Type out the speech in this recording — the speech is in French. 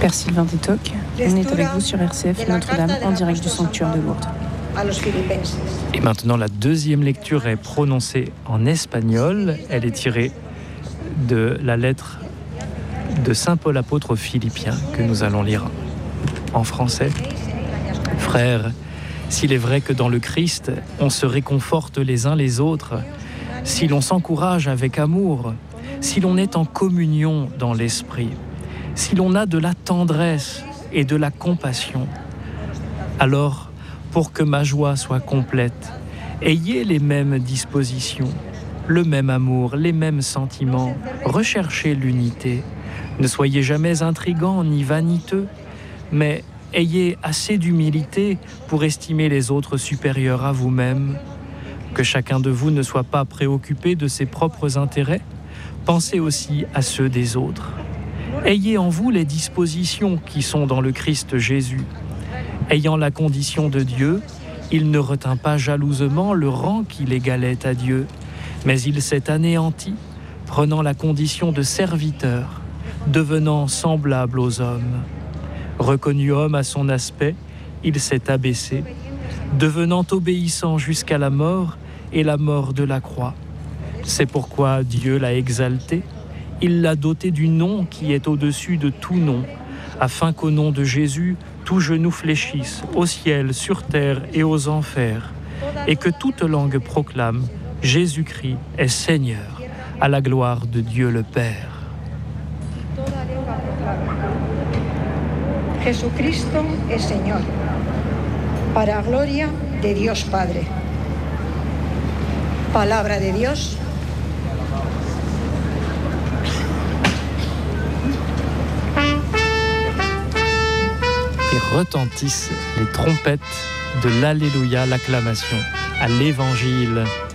Père Sylvain Détoc, on est avec vous sur RCF Notre-Dame en direct du sanctuaire de Lourdes. Et maintenant, la deuxième lecture est prononcée en espagnol. Elle est tirée de la lettre de Saint Paul apôtre aux Philippiens que nous allons lire en français. Frères, s'il est vrai que dans le Christ, on se réconforte les uns les autres, si l'on s'encourage avec amour, si l'on est en communion dans l'esprit, si l'on a de la tendresse et de la compassion, alors, pour que ma joie soit complète, ayez les mêmes dispositions, le même amour, les mêmes sentiments, recherchez l'unité. Ne soyez jamais intrigants ni vaniteux, mais ayez assez d'humilité pour estimer les autres supérieurs à vous-même. Que chacun de vous ne soit pas préoccupé de ses propres intérêts, pensez aussi à ceux des autres. Ayez en vous les dispositions qui sont dans le Christ Jésus. Ayant la condition de Dieu, il ne retint pas jalousement le rang qu'il égalait à Dieu, mais il s'est anéanti, prenant la condition de serviteur, devenant semblable aux hommes. Reconnu homme à son aspect, il s'est abaissé, devenant obéissant jusqu'à la mort et la mort de la croix. C'est pourquoi Dieu l'a exalté. Il l'a doté du nom qui est au-dessus de tout nom, afin qu'au nom de Jésus, tout genou fléchisse, au ciel, sur terre et aux enfers, et que toute langue proclame Jésus-Christ est Seigneur, à la gloire de Dieu le Père. Jesucristo es Señor, para gloria de Dios Padre. Palabra de Dios. Et retentissent les trompettes de l'Alléluia, l'acclamation à l'Évangile.